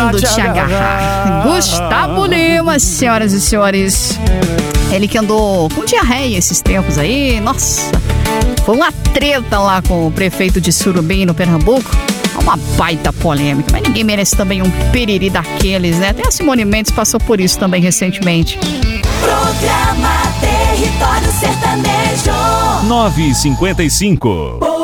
querendo te agarrar. Gustavo Lima, senhoras e senhores. Ele que andou com diarreia esses tempos aí. Nossa, foi uma treta lá com o prefeito de Surubim, no Pernambuco. Uma baita polêmica, mas ninguém merece também um piriri daqueles, né? Até a Simone Mendes passou por isso também recentemente. Programa Território Sertanejo 9h55.